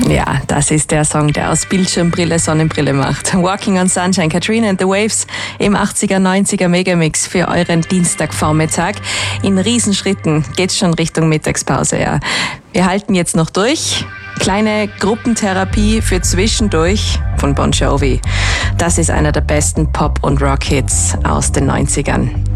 Ja, das ist der Song, der aus Bildschirmbrille Sonnenbrille macht. Walking on Sunshine, Katrina and the Waves im 80er, 90er Megamix für euren Dienstagvormittag. In Riesenschritten geht's schon Richtung Mittagspause, ja. Wir halten jetzt noch durch. Kleine Gruppentherapie für zwischendurch von Bon Jovi. Das ist einer der besten Pop- und Rock-Hits aus den 90ern.